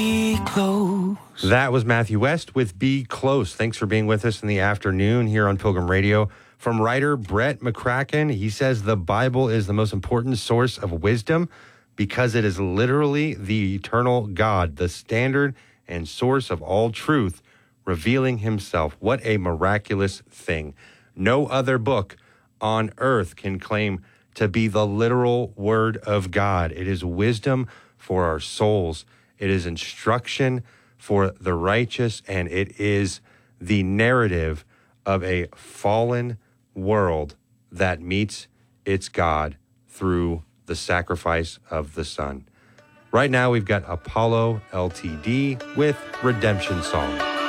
Be close. That was Matthew West with Be Close. Thanks for being with us in the afternoon here on Pilgrim Radio. From writer Brett McCracken, he says the Bible is the most important source of wisdom because it is literally the eternal God, the standard and source of all truth, revealing himself. What a miraculous thing. No other book on earth can claim to be the literal word of God. It is wisdom for our souls. It is instruction for the righteous, and it is the narrative of a fallen world that meets its God through the sacrifice of the Son. Right now, we've got Apollo LTD with Redemption Song.